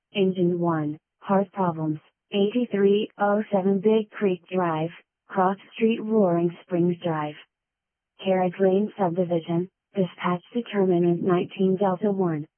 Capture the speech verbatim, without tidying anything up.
Engine one, Hearth problems, eighty-three oh seven Big Creek Drive, Cross Street Roaring Springs Drive. Carriage Lane Subdivision, dispatch determinant nineteen Delta one.